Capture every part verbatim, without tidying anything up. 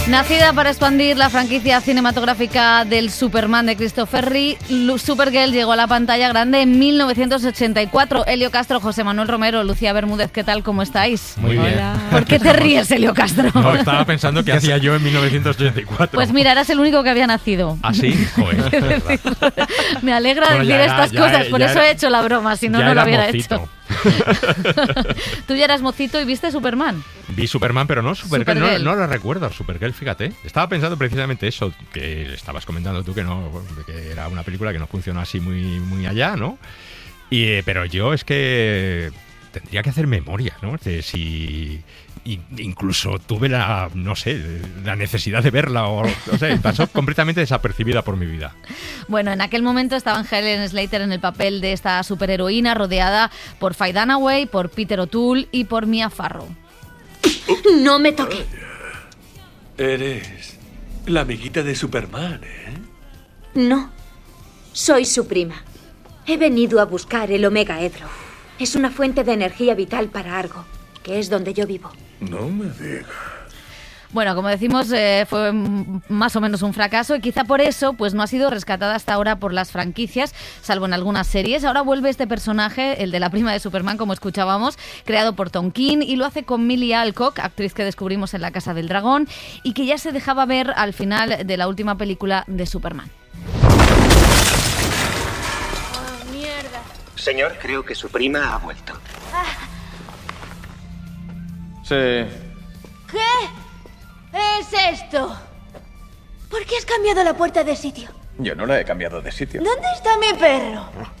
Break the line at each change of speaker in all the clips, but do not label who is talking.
Nacida para expandir la franquicia cinematográfica del Superman de Christopher Reeve, Supergirl llegó a la pantalla grande en mil novecientos ochenta y cuatro. Elio Castro, José Manuel Romero, Lucía Bermúdez, ¿qué tal? ¿Cómo estáis?
Muy bien. Hola.
¿Por qué te ríes, Elio Castro?
No, estaba pensando qué hacía yo en mil novecientos ochenta y cuatro.
Pues mira, eras el único que había nacido.
¿Ah, sí? Joder.
Me alegra
bueno,
decir
era,
estas
ya,
cosas,
ya
por
era,
eso he hecho la broma, si no, no lo hubiera
mocito.
hecho. Tú ya eras mocito y viste Superman.
Vi Superman, pero no Supergirl,
Supergirl.
no, no lo recuerdo, Supergirl, fíjate. Estaba pensando precisamente eso, que estabas comentando tú, que no, que era una película que no funcionó así muy, muy allá, ¿no? Y, eh, pero yo es que tendría que hacer memoria, ¿no? De si y incluso tuve la, no sé, la necesidad de verla o, no sé, pasó completamente desapercibida por mi vida.
Bueno, en aquel momento estaban Helen Slater en el papel de esta superheroína, rodeada por Faye Dunaway, por Peter O'Toole y por Mia Farrow.
No me toque.
Eres la amiguita de Superman, ¿eh?
No, soy su prima. He venido a buscar el Omega Edro. Es una fuente de energía vital para Argo, que es donde yo vivo.
No me digas.
Bueno, como decimos, eh, fue más o menos un fracaso y quizá por eso pues no ha sido rescatada hasta ahora por las franquicias, salvo en algunas series. Ahora vuelve este personaje, el de la prima de Superman, como escuchábamos, creado por Tom King, y lo hace con Millie Alcock, actriz que descubrimos en La Casa del Dragón y que ya se dejaba ver al final de la última película de Superman.
Oh, mierda.
Señor, creo que su prima ha vuelto.
Ah.
Sí.
¿Qué es esto? ¿Por qué has cambiado la puerta de sitio?
Yo no la he cambiado de sitio.
¿Dónde está mi perro?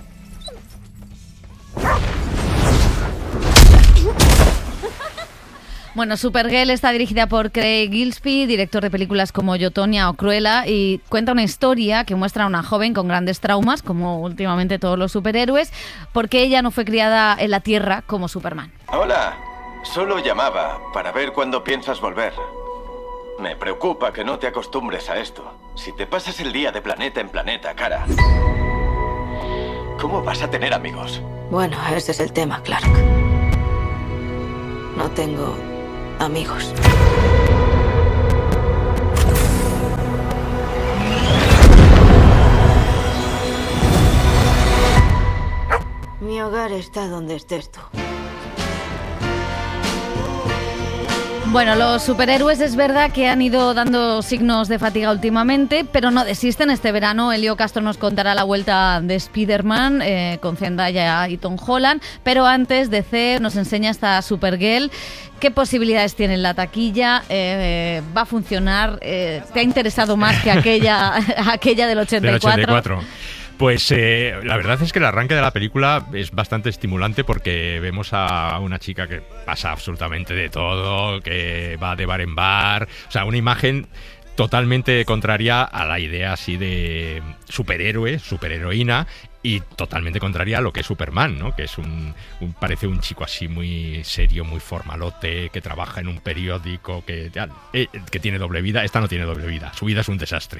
Bueno, Supergirl está dirigida por Craig Gillespie, director de películas como Yo, Tonya o Cruella, y cuenta una historia que muestra a una joven con grandes traumas, como últimamente todos los superhéroes, porque ella no fue criada en la Tierra como Superman.
Hola, solo llamaba para ver cuándo piensas volver. Me preocupa que no te acostumbres a esto. Si te pasas el día de planeta en planeta, cara, ¿cómo vas a tener amigos?
Bueno, ese es el tema, Clark. No tengo amigos. Mi hogar está donde estés tú.
Bueno, los superhéroes es verdad que han ido dando signos de fatiga últimamente, pero no desisten. Este verano Elio Castro nos contará la vuelta de Spider-Man eh, con Zendaya y Tom Holland, pero antes D C nos enseña esta Supergirl. ¿Qué posibilidades tiene en la taquilla? Eh, ¿Va a funcionar? Eh, ¿Te ha interesado más que aquella, aquella del ochenta y cuatro?
Del ochenta y cuatro. Pues eh, la verdad es que el arranque de la película es bastante estimulante porque vemos a una chica que pasa absolutamente de todo, que va de bar en bar, o sea, una imagen totalmente contraria a la idea así de superhéroe, superheroína, y totalmente contraria a lo que es Superman, ¿no? Que es un, un parece un chico así muy serio, muy formalote, que trabaja en un periódico, que, eh, que tiene doble vida. Esta no tiene doble vida, su vida es un desastre.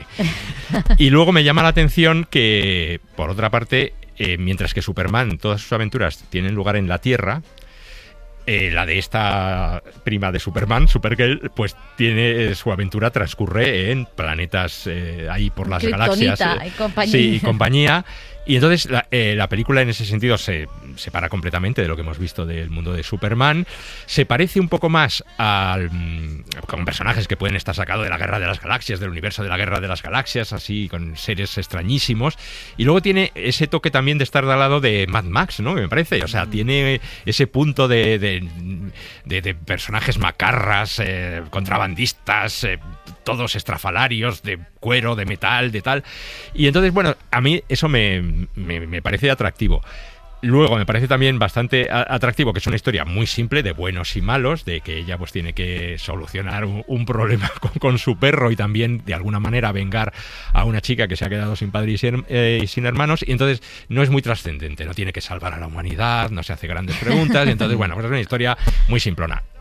Y luego me llama la atención que, por otra parte, eh, mientras que Superman, todas sus aventuras tienen lugar en la Tierra, Eh, la de esta prima de Superman, Supergirl, pues tiene su aventura transcurre en planetas eh, ahí por las galaxias.
Eh, y compañía.
Sí, y compañía. Y entonces la, eh, la película en ese sentido se separa completamente de lo que hemos visto del mundo de Superman. Se parece un poco más al, con personajes que pueden estar sacados de la Guerra de las Galaxias, del universo de la Guerra de las Galaxias, así con seres extrañísimos. Y luego tiene ese toque también de estar al lado de Mad Max, ¿no? Me parece. O sea, mm. tiene ese punto de, de, de, de personajes macarras, eh, contrabandistas, eh, todos estrafalarios, de cuero, de metal, de tal. Y entonces, bueno, a mí eso me Me, me parece atractivo. Luego me parece también bastante atractivo que es una historia muy simple de buenos y malos, de que ella pues tiene que solucionar un, un problema con, con su perro y también de alguna manera vengar a una chica que se ha quedado sin padre y sin, eh, y sin hermanos, y entonces no es muy trascendente, no tiene que salvar a la humanidad, no se hace grandes preguntas, y entonces bueno, pues es una historia muy simplona.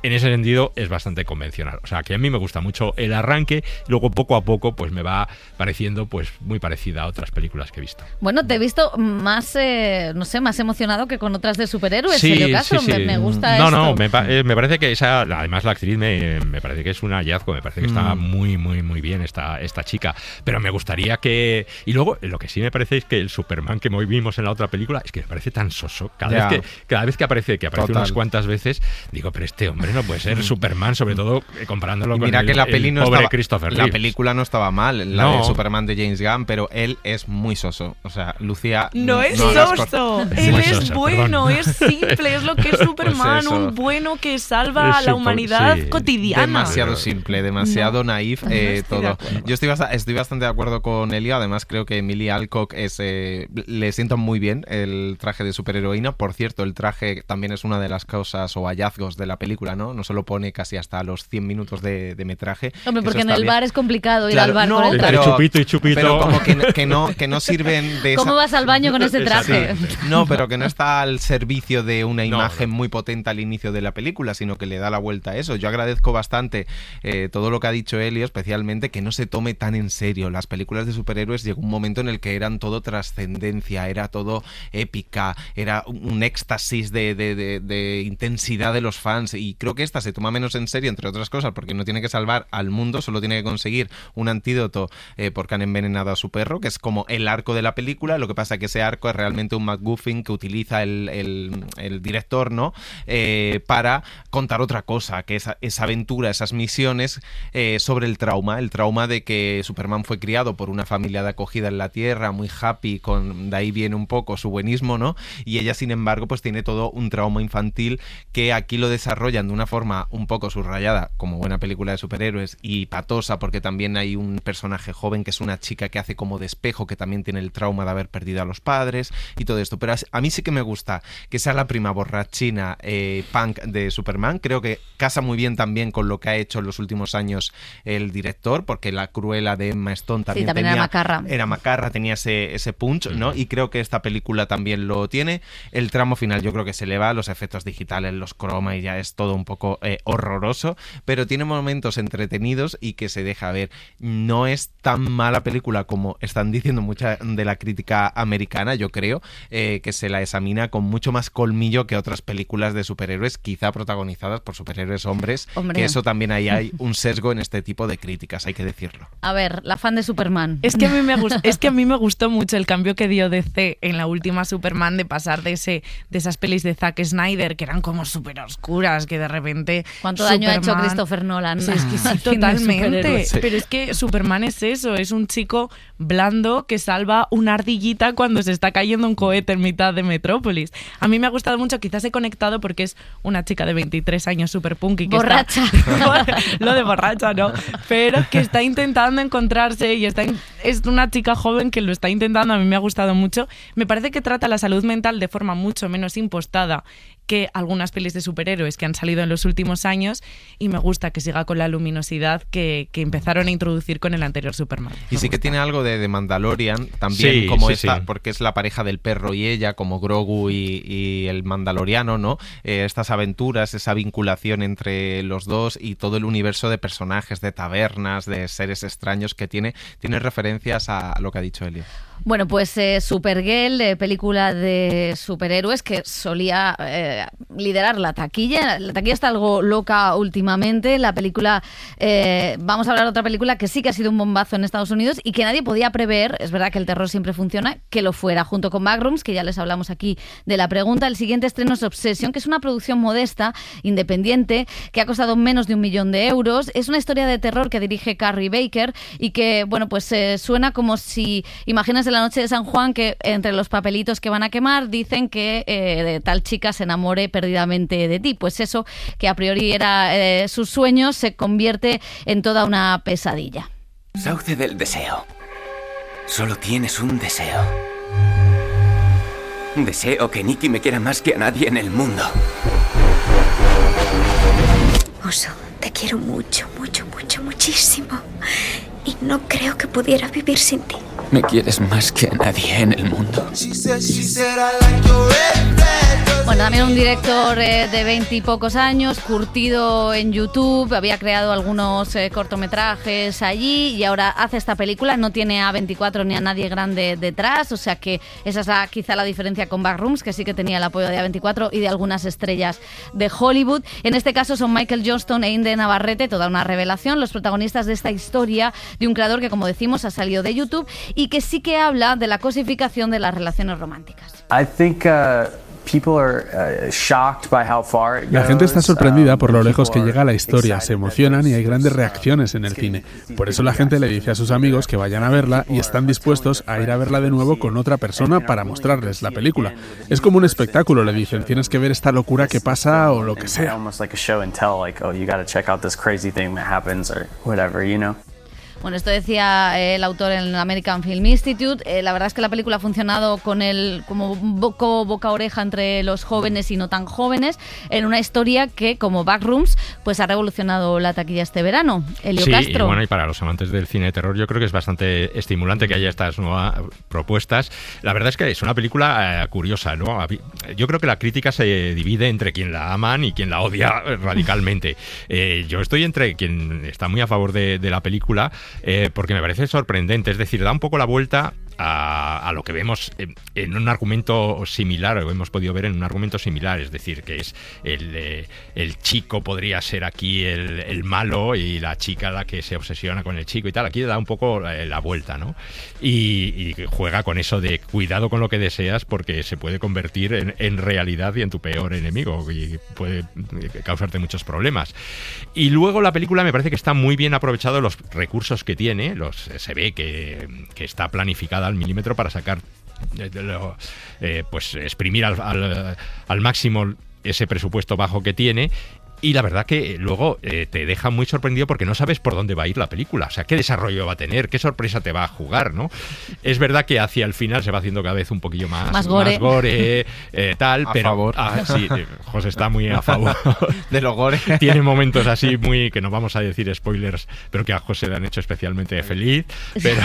en ese sentido es bastante convencional. O sea, que a mí me gusta mucho el arranque, y luego poco a poco pues me va pareciendo pues muy parecida a otras películas que he visto.
Bueno, te he visto más, eh, no sé, más emocionado que con otras de superhéroes,
sí,
Elio Castro.
Sí, sí.
Me, me gusta
no,
esto.
No, me, eh, me parece que esa, además la actriz me, me parece que es un hallazgo, me parece que está
mm.
muy, muy, muy bien esta, esta chica. Pero me gustaría que... Y luego, lo que sí me parece es que el Superman que hoy vimos en la otra película es que me parece tan soso. Cada,
yeah.
vez, que, cada vez que aparece, que aparece
Total.
unas cuantas veces, digo, pero este hombre no puede ser Superman, sobre todo eh, comparándolo
y
con
mira
el,
que la peli
el
no
pobre
estaba,
Christopher
la
Reeves.
película no estaba mal, la
no.
de Superman de James Gunn, pero él es muy soso. O sea, Lucía...
No es
no
soso, él
muy
es
soso,
bueno,
perdón.
es simple, es lo que es Superman,
Pues
un bueno que salva
Es
a la
super,
humanidad
sí.
cotidiana.
Demasiado simple, demasiado
No,
naif
no
eh,
estoy de
todo.
acuerdo.
Yo estoy, bast- estoy bastante de acuerdo con Elio, además creo que Emilia Alcock es, eh, le sienta muy bien el traje de superheroína. Por cierto, el traje también es una de las causas o hallazgos de la película, ¿no? No se lo pone casi hasta los cien minutos de, de metraje.
Hombre, porque en
está
el
bien.
bar es complicado ir
Claro,
al bar
no,
con el
Entre
traje.
pero-
chupito y chupito.
Pero como que, que, no, que no sirven de esa...
¿Cómo vas al baño con ese traje?
No, pero que no está al servicio de una
No,
imagen
no.
muy potente al inicio de la película, sino que le da la vuelta a eso. Yo agradezco bastante eh, todo lo que ha dicho Elio, especialmente que no se tome tan en serio. Las películas de superhéroes llegó un momento en el que eran todo trascendencia, era todo épica, era un éxtasis de, de, de, de intensidad de los fans, y creo que esta se toma menos en serio, entre otras cosas, porque no tiene que salvar al mundo, solo tiene que conseguir un antídoto eh, porque han envenenado a su perro, que es como el arco de la película. Lo que pasa es que ese arco es realmente un MacGuffin que utiliza el, el, el director, ¿no? Eh, para contar otra cosa, que esa, esa aventura, esas misiones eh, sobre el trauma, el trauma de que Superman fue criado por una familia de acogida en la Tierra, muy happy, con de ahí viene un poco su buenismo, ¿no? Y ella, sin embargo, pues tiene todo un trauma infantil que aquí lo desarrollan de una forma un poco subrayada, como buena película de superhéroes, y patosa, porque también hay un personaje joven que es una chica que hace como de espejo, que también tiene el trauma de haber perdido a los padres y todo esto. Pero a mí sí que me gusta que sea la prima borrachina eh, punk de Superman. Creo que casa muy bien también con lo que ha hecho en los últimos años el director, porque la Cruella de Emma Stone también,
Sí, también
tenía,
era macarra.
era macarra, tenía ese, ese punch, ¿no? Y creo que esta película también lo tiene. El tramo final yo creo que se le va, los efectos digitales, los croma, y ya es todo un poco eh, horroroso, pero tiene momentos entretenidos y que se deja ver. No es tan mala película como están diciendo mucha de la crítica americana, yo creo, eh, que se la examina con mucho más colmillo que otras películas de superhéroes, quizá protagonizadas por superhéroes hombres,
Hombre.
que eso también ahí hay un sesgo en este tipo de críticas, hay que decirlo.
A ver, la fan de Superman.
Es que a mí me gustó, es que a mí me gustó mucho el cambio que dio D C en la última Superman, de pasar de ese de esas pelis de Zack Snyder que eran como súper oscuras, que de repente
¿Cuánto daño ha hecho
Superman-
Christopher Nolan?
Sí, es que sí,
al cine de
totalmente.
superhéroes?
Sí.
Pero es que Superman es eso, es un chico blando que salva una ardillita cuando se está cayendo un cohete en mitad de Metrópolis. A mí me ha gustado mucho, quizás he conectado porque es una chica de veintitrés años súper punky que
Borracha.
está... Lo de borracha, ¿no? Pero que está intentando encontrarse y está in- es una chica joven que lo está intentando. A mí me ha gustado mucho. Me parece que trata la salud mental de forma mucho menos impostada que algunas pelis de superhéroes que han salido en los últimos años, y me gusta que siga con la luminosidad que, que empezaron a introducir con el anterior Superman.
Y sí que tiene algo de, de Mandalorian también,
Sí,
como
sí,
esta,
sí.
porque es la pareja del perro y ella, como Grogu y, y el Mandaloriano, ¿no? Eh, estas aventuras, esa vinculación entre los dos y todo el universo de personajes, de tabernas, de seres extraños que tiene, tiene referencias a lo que ha dicho Elio.
Bueno, pues eh, Supergirl, eh, película de superhéroes que solía eh, liderar la taquilla. La taquilla está algo loca últimamente. La película, eh, vamos a hablar de otra película que sí que ha sido un bombazo en Estados Unidos y que nadie podía prever, es verdad que el terror siempre funciona, que lo fuera, junto con Backrooms, que ya les hablamos aquí de la pregunta. El siguiente estreno es Obsession, que es una producción modesta, independiente, que ha costado menos de un millón de euros. Es una historia de terror que dirige Carrie Baker y que, bueno, pues eh, suena como si, imaginas en la noche de San Juan, que entre los papelitos que van a quemar dicen que eh, de tal chica se enamore perdidamente de ti. Pues eso, que a priori era eh, sus sueños, se convierte en toda una pesadilla.
Sauce del deseo. Solo tienes un deseo. Deseo que Nikki me quiera más que a nadie en el mundo.
Oso, te quiero mucho, mucho, mucho, muchísimo. Y no creo que pudiera vivir sin ti.
Me quieres más que a nadie en el mundo.
She said, she said, I like your red flag.
Bueno, también un director eh, de veintipocos años, curtido en YouTube, había creado algunos eh, cortometrajes allí y ahora hace esta película. No tiene a veinticuatro ni a nadie grande detrás, o sea que esa es la, quizá la diferencia con Backrooms, que sí que tenía el apoyo de a veinticuatro y de algunas estrellas de Hollywood. En este caso son Michael Johnston e Inde Navarrete, toda una revelación, los protagonistas de esta historia de un creador que, como decimos, ha salido de YouTube y que sí que habla de la cosificación de las relaciones románticas.
I think, uh...
La gente está sorprendida por lo lejos que llega la historia, se emocionan y hay grandes reacciones en el cine. Por eso la gente le dice a sus amigos que vayan a verla y están dispuestos a ir a verla de nuevo con otra persona para mostrarles la película. Es como un espectáculo, le dicen, tienes que ver esta locura que pasa o lo que sea.
Bueno, esto decía eh, el autor en el American Film Institute. Eh, la verdad es que la película ha funcionado con el como boca, boca oreja entre los jóvenes y no tan jóvenes, en una historia que, como Backrooms, pues ha revolucionado la taquilla este verano. Elio
sí,
Castro.
Y bueno, y para los amantes del cine de terror yo creo que es bastante estimulante que haya estas nuevas propuestas. La verdad es que es una película eh, curiosa, ¿no? Yo creo que la crítica se divide entre quien la aman y quien la odia radicalmente. Eh, yo estoy entre quien está muy a favor de, de la película, Eh, porque me parece sorprendente, es decir, da un poco la vuelta a, a lo que vemos en, en un argumento similar, o hemos podido ver en un argumento similar, es decir, que es el, eh, el chico podría ser aquí el, el malo y la chica la que se obsesiona con el chico y tal. Aquí da un poco la, la vuelta, ¿no? Y, y juega con eso de cuidado con lo que deseas porque se puede convertir en, en realidad y en tu peor enemigo y puede causarte muchos problemas. Y luego la película me parece que está muy bien aprovechado los recursos que tiene, los, se ve que, que está planificada al milímetro para sacar, eh, pues exprimir al, al, al máximo ese presupuesto bajo que tiene. Y la verdad que luego eh, te deja muy sorprendido porque no sabes por dónde va a ir la película. O sea, qué desarrollo va a tener, qué sorpresa te va a jugar, ¿no? Es verdad que hacia el final se va haciendo cada vez un poquillo más,
más gore,
más gore eh, tal,
a
pero
favor.
Ah, sí, José está muy a favor
de los gore.
Tiene momentos así muy, que no vamos a decir spoilers, pero que a José le han hecho especialmente feliz. Pero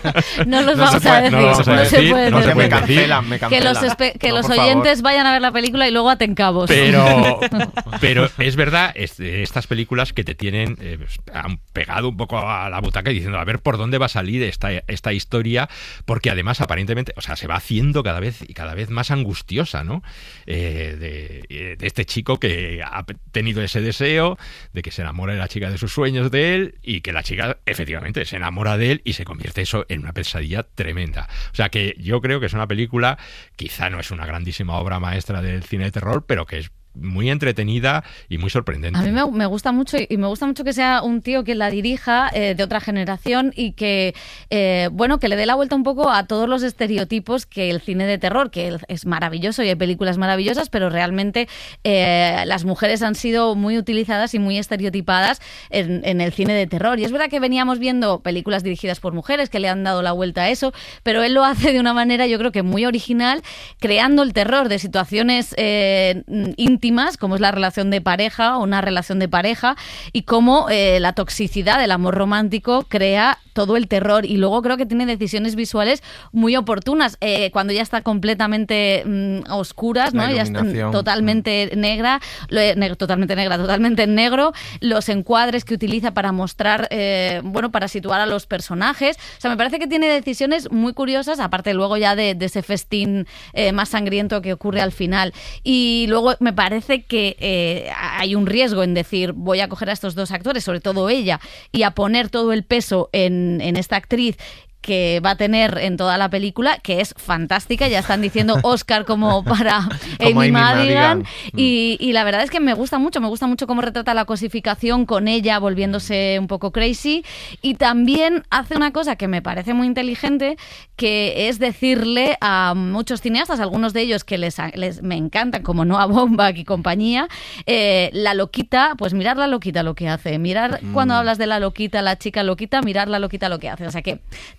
no los
no
vamos
puede,
a decir.
No, lo vamos a
no
decir,
se puede
no
decir.
se puede
me
decir.
cancelan, me cancelan.
Que los, espe- que
no,
los
por
oyentes
favor.
vayan a ver la película y luego aten cabos.
Pero, pero es verdad, es, estas películas que te tienen eh, han pegado un poco a la butaca diciendo a ver por dónde va a salir esta, esta historia, porque además aparentemente, o sea, se va haciendo cada vez y cada vez más angustiosa, ¿no? Eh, de, de este chico que ha tenido ese deseo de que se enamore de la chica de sus sueños de él y que la chica efectivamente se enamora de él y se convierte eso en una pesadilla tremenda. O sea que yo creo que es una película, quizá no es una grandísima obra maestra del cine de terror, pero que es muy entretenida y muy sorprendente.
A mí me, me gusta mucho y me gusta mucho que sea un tío que la dirija eh, de otra generación y que, eh, bueno, que le dé la vuelta un poco a todos los estereotipos que el cine de terror, que es maravilloso y hay películas maravillosas, pero realmente eh, las mujeres han sido muy utilizadas y muy estereotipadas en, en el cine de terror. Y es verdad que veníamos viendo películas dirigidas por mujeres que le han dado la vuelta a eso, pero él lo hace de una manera, yo creo que muy original, creando el terror de situaciones eh, íntimas, como es la relación de pareja o una relación de pareja, y cómo eh, la toxicidad del amor romántico crea todo el terror. Y luego creo que tiene decisiones visuales muy oportunas, eh, cuando ya está completamente mm, a oscuras, ¿no? Ya está totalmente mm. negra, eh, ne- totalmente negra, totalmente en negro, los encuadres que utiliza para mostrar, eh, bueno, para situar a los personajes. O sea, me parece que tiene decisiones muy curiosas, aparte luego ya de, de ese festín eh, más sangriento que ocurre al final. Y luego me parece que eh, hay un riesgo en decir voy a coger a estos dos actores, sobre todo ella, y a poner todo el peso en, en esta actriz que va a tener en toda la película, que es fantástica. Ya están diciendo Oscar como para
como
Amy,
Amy
Madigan,
Madigan.
Y, y la verdad es que me gusta mucho, me gusta mucho cómo retrata la cosificación con ella volviéndose un poco crazy, y también hace una cosa que me parece muy inteligente, que es decirle a muchos cineastas, algunos de ellos que les, les me encantan, como Noah Baumbach y compañía, eh, la loquita, pues mirar la loquita lo que hace, mirar mm. cuando hablas de la loquita, la chica loquita, mirar la loquita lo que hace. O sea que también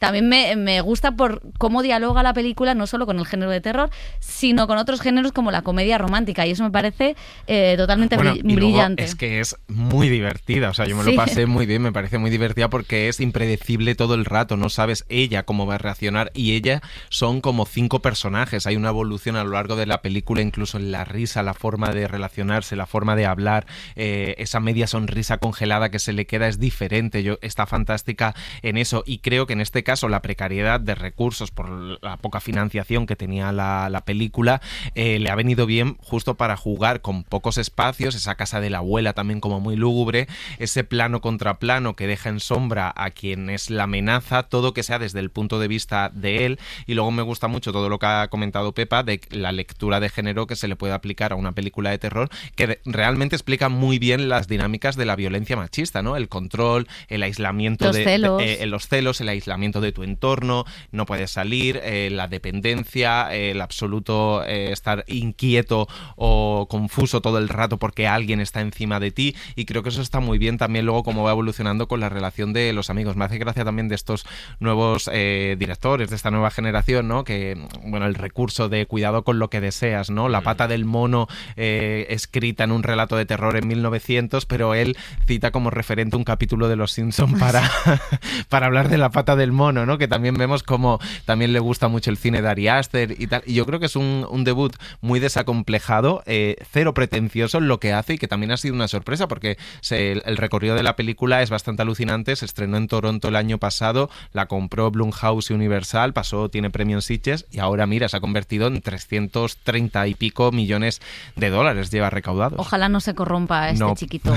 también me, me gusta por cómo dialoga la película, no solo con el género de terror, sino con otros géneros como la comedia romántica, y eso me parece eh, totalmente
bueno,
bri-
y luego
brillante.
Es que es muy divertida, o sea, yo me
Sí.
lo pasé muy bien, me parece muy divertida porque es impredecible todo el rato, no sabes ella cómo va a reaccionar, y ella son como cinco personajes, hay una evolución a lo largo de la película, incluso en la risa, la forma de relacionarse, la forma de hablar, eh, esa media sonrisa congelada que se le queda es diferente, yo, está fantástica en eso, y creo que en este caso la precariedad de recursos por la poca financiación que tenía la, la película eh, le ha venido bien justo para jugar con pocos espacios, esa casa de la abuela también como muy lúgubre, ese plano contra plano que deja en sombra a quien es la amenaza, todo que sea desde el punto de vista de él, y luego me gusta mucho todo lo que ha comentado Pepa de la lectura de género que se le puede aplicar a una película de terror, que de, realmente explica muy bien las dinámicas de la violencia machista, ¿no? El control, el aislamiento
los
de,
celos.
de eh, los celos, el aislamiento de tu entorno, no puedes salir, eh, la dependencia, eh, el absoluto eh, estar inquieto o confuso todo el rato porque alguien está encima de ti, y creo que eso está muy bien también luego cómo va evolucionando con la relación de los amigos. Me hace gracia también de estos nuevos eh, directores, de esta nueva generación, ¿no? Que, bueno, el recurso de cuidado con lo que deseas, ¿no? La pata del mono eh, escrita en un relato de terror en mil novecientos, pero él cita como referente un capítulo de Los Simpson para, para hablar de la pata del mono, ¿no? Que también vemos como también le gusta mucho el cine de Ari Aster y tal, y yo creo que es un, un debut muy desacomplejado, eh, cero pretencioso en lo que hace, y que también ha sido una sorpresa porque se, el, el recorrido de la película es bastante alucinante. Se estrenó en Toronto el año pasado, la compró Blumhouse y Universal, pasó, tiene premio en Sitges, y ahora mira, se ha convertido en trescientos treinta y pico millones de dólares lleva recaudados.
Ojalá no se corrompa este
No.
chiquito.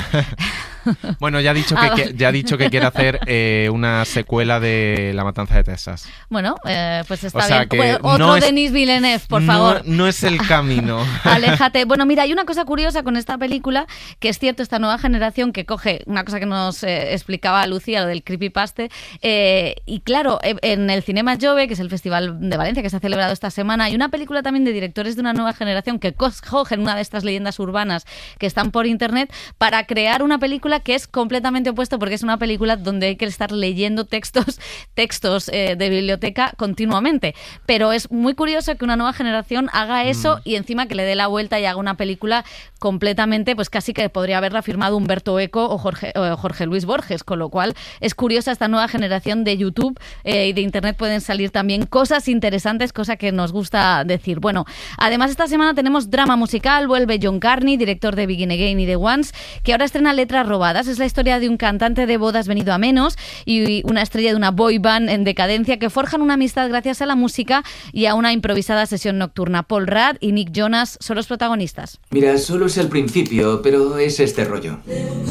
Bueno, ya ha dicho que,
Ah,
que- ya ha dicho que quiere hacer eh, una secuela de La Matanza de Texas.
Bueno, eh, pues está
O sea
bien.
que
Bueno, otro
no es-
Denis Villeneuve, por
No-
favor.
No, es el camino.
Aléjate. Bueno, mira, hay una cosa curiosa con esta película, que es cierto, esta nueva generación que coge una cosa que nos eh, explicaba Lucía, lo del creepypasta, eh, y claro, eh, en el Cinema Jove, que es el Festival de Valencia que se ha celebrado esta semana, hay una película también de directores de una nueva generación que co- cogen una de estas leyendas urbanas que están por internet para crear una película que es completamente opuesto, porque es una película donde hay que estar leyendo textos, textos eh, de biblioteca continuamente. Pero es muy curioso que una nueva generación haga eso y encima que le dé la vuelta y haga una película completamente, pues casi que podría haberla firmado Humberto Eco o Jorge, o Jorge Luis Borges, con lo cual es curiosa esta nueva generación de YouTube eh, y de Internet. Pueden salir también cosas interesantes, cosa que nos gusta decir. Bueno, además esta semana tenemos drama musical, vuelve John Carney, director de Begin Again y The Ones, que ahora estrena Letras Robadas. Es la historia de un cantante de bodas venido a menos y una estrella de una boy band en decadencia que forjan una amistad gracias a la música y a una improvisada sesión nocturna. Paul Rudd y Nick Jonas son los protagonistas.
Mira, solo es el principio, pero es este rollo.